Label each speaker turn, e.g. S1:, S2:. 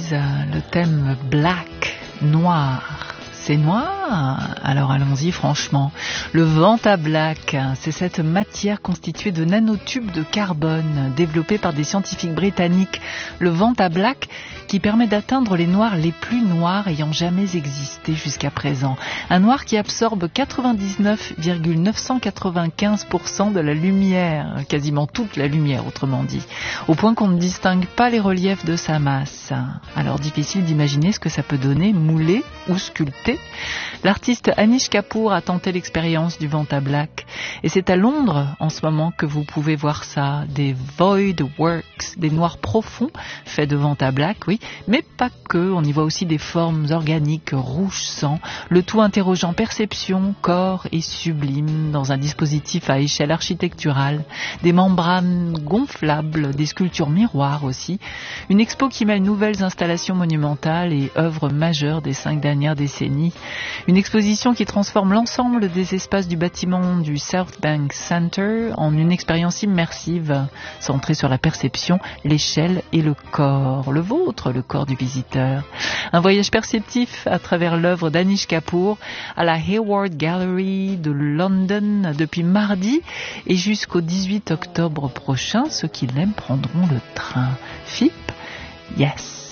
S1: Blues, le thème Black, noir. C'est noir? Alors allons-y franchement. Le Vantablack, c'est cette matière constituée de nanotubes de carbone développés par des scientifiques britanniques. Le Vantablack qui permet d'atteindre les noirs les plus noirs ayant jamais existé jusqu'à présent. Un noir qui absorbe 99,995% de la lumière, quasiment toute la lumière autrement dit, au point qu'on ne distingue pas les reliefs de sa masse. Alors difficile d'imaginer ce que ça peut donner, moulé ou sculpté. L'artiste Anish Kapoor a tenté l'expérience du Vantablack et c'est à Londres en ce moment que vous pouvez voir ça, des void works, des noirs profonds faits de Vantablack, oui, mais pas que, on y voit aussi des formes organiques rouge sang, le tout interrogeant perception, corps et sublime dans un dispositif à échelle architecturale, des membranes gonflables, des sculptures miroirs aussi, une expo qui mêle nouvelles installations monumentales et œuvres majeures des 5 dernières décennies. Une exposition qui transforme l'ensemble des espaces du bâtiment du South Bank Center en une expérience immersive, centrée sur la perception, l'échelle et le corps. Le vôtre, le corps du visiteur. Un voyage perceptif à travers l'œuvre d'Anish Kapoor à la Hayward Gallery de London depuis mardi et jusqu'au 18 octobre prochain. Ceux qui l'aiment prendront le train. FIP, yes.